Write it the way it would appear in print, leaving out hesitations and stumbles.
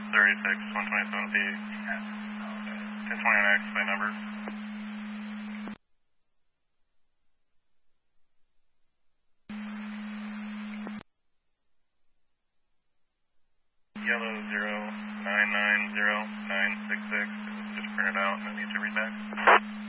127P. 1029X, same number. Yellow 0990966. Just print it out and I need to read back.